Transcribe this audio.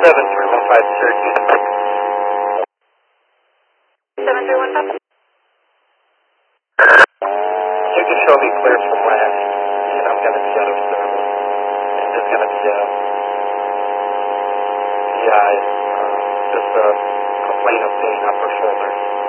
7315 Syracuse. 7315. You can show me clear from west, and I'm going to be out of service. And there's going to be a PI, just a complaint of pain upper shoulder.